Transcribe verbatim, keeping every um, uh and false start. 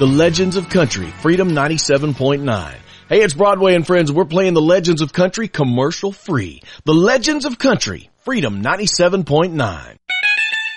The Legends of Country, Freedom ninety-seven point nine. Hey, it's Broadway and Friends. We're playing The Legends of Country commercial free. The Legends of Country, Freedom ninety-seven point nine.